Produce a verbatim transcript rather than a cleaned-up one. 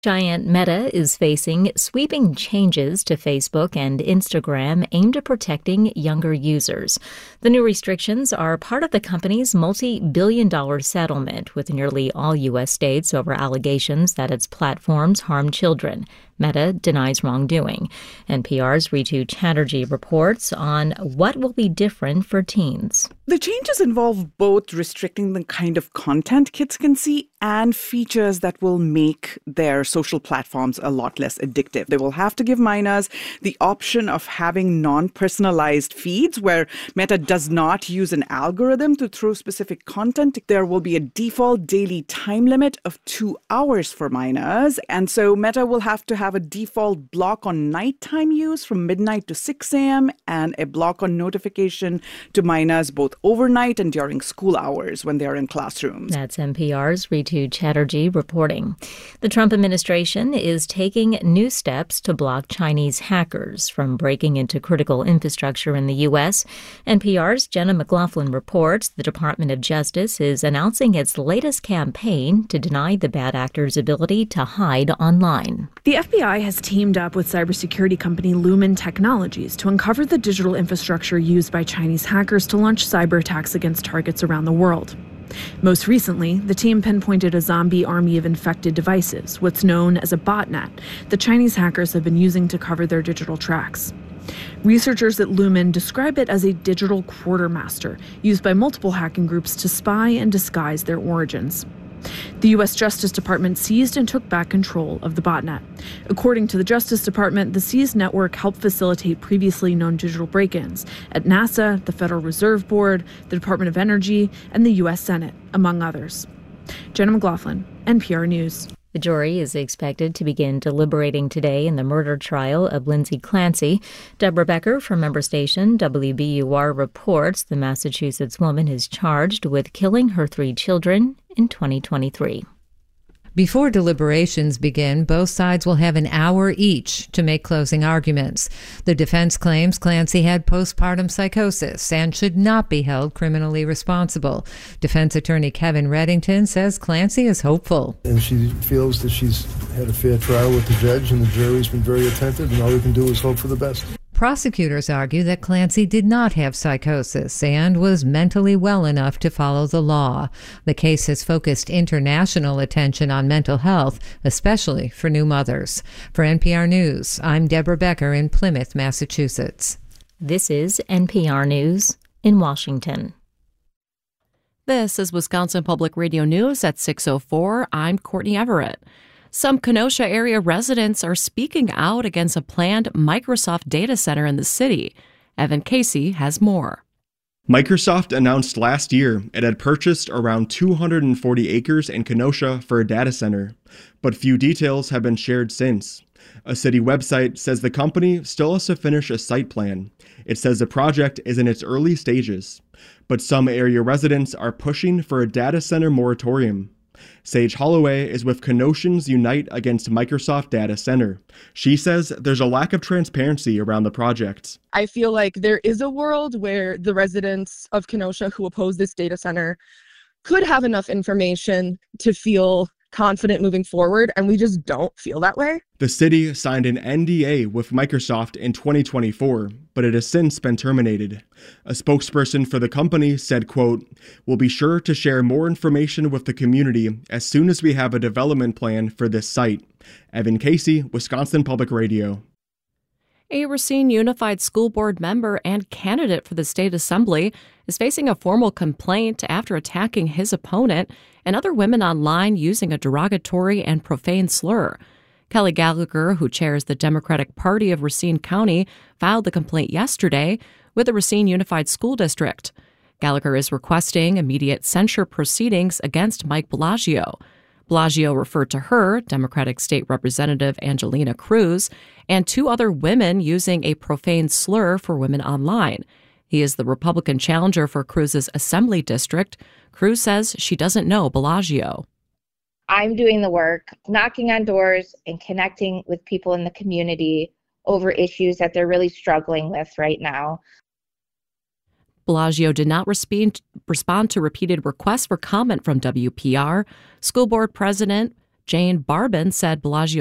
Giant Meta is facing sweeping changes to Facebook and Instagram aimed at protecting younger users. The new restrictions are part of the company's multi-billion dollar settlement with nearly all U S states over allegations that its platforms harm children. Meta denies wrongdoing. N P R's Ritu Chatterjee reports on what will be different for teens. The changes involve both restricting the kind of content kids can see and features that will make their social platforms a lot less addictive. They will have to give minors the option of having non-personalized feeds where Meta does not use an algorithm to throw specific content. There will be a default daily time limit of two hours for minors. And so Meta will have to have a default block on nighttime use from midnight to six a.m. and a block on notification to minors both overnight and during school hours when they're in classrooms. That's N P R's Ritu Chatterjee reporting. The Trump administration is taking new steps to block Chinese hackers from breaking into critical infrastructure in the U S. N P R's Jenna McLaughlin reports the Department of Justice is announcing its latest campaign to deny the bad actors' ability to hide online. The F B I has teamed up with cybersecurity company Lumen Technologies to uncover the digital infrastructure used by Chinese hackers to launch cyber attacks against targets around the world. Most recently, the team pinpointed a zombie army of infected devices, what's known as a botnet, that Chinese hackers have been using to cover their digital tracks. Researchers at Lumen describe it as a digital quartermaster used by multiple hacking groups to spy and disguise their origins. The U S Justice Department seized and took back control of the botnet. According to the Justice Department, the seized network helped facilitate previously known digital break-ins at NASA, the Federal Reserve Board, the Department of Energy, and the U S Senate, among others. Jenna McLaughlin, N P R News. The jury is expected to begin deliberating today in the murder trial of Lindsay Clancy. Deborah Becker from member station W B U R reports the Massachusetts woman is charged with killing her three children in twenty twenty-three. Before deliberations begin, both sides will have an hour each to make closing arguments. The defense claims Clancy had postpartum psychosis and should not be held criminally responsible. Defense attorney Kevin Reddington says Clancy is hopeful. And she feels that she's had a fair trial with the judge and the jury's been very attentive, and all we can do is hope for the best. Prosecutors argue that Clancy did not have psychosis and was mentally well enough to follow the law. The case has focused international attention on mental health, especially for new mothers. For N P R News, I'm Deborah Becker in Plymouth, Massachusetts. This is N P R News in Washington. This is Wisconsin Public Radio News at six oh four. I'm Courtney Everett. Some Kenosha area residents are speaking out against a planned Microsoft data center in the city. Evan Casey has more. Microsoft announced last year it had purchased around two hundred forty acres in Kenosha for a data center, but few details have been shared since. A city website says the company still has to finish a site plan. It says the project is in its early stages, but some area residents are pushing for a data center moratorium. Sage Holloway is with Kenoshans Unite Against Microsoft Data Center. She says there's a lack of transparency around the project. I feel like there is a world where the residents of Kenosha who oppose this data center could have enough information to feel confident moving forward, and we just don't feel that way. The city signed an N D A with Microsoft in twenty twenty-four, but it has since been terminated. A spokesperson for the company said, quote, "We'll be sure to share more information with the community as soon as we have a development plan for this site." Evan Casey, Wisconsin Public Radio. A Racine Unified School Board member and candidate for the state assembly is facing a formal complaint after attacking his opponent and other women online using a derogatory and profane slur. Kelly Gallagher, who chairs the Democratic Party of Racine County, filed the complaint yesterday with the Racine Unified School District. Gallagher is requesting immediate censure proceedings against Mike Bellagio. Bellagio referred to her, Democratic State Representative Angelina Cruz, and two other women using a profane slur for women online. He is the Republican challenger for Cruz's assembly district. Cruz says she doesn't know Bellagio. I'm doing the work, knocking on doors and connecting with people in the community over issues that they're really struggling with right now. Bellagio did not respond, respond to repeated requests for comment from W P R. School Board President Jane Barbin said Bellagio